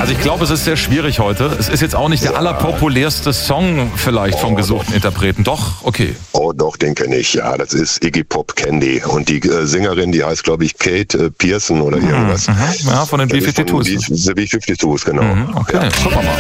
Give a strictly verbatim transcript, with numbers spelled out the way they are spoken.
Also ich glaube, es ist sehr schwierig heute. Es ist jetzt auch nicht der ja. allerpopulärste Song vielleicht vom oh, gesuchten doch. Interpreten. Doch, okay. Oh doch, den kenne ich. Ja, das ist Iggy Pop Candy. Und die äh, Sängerin, die heißt, glaube ich, Kate äh, Pearson oder irgendwas. Mhm. Ja, von den B fünfundfünfzig. Die B fünfundfünfzig, genau. Mhm. Okay, ja. gucken wir mal.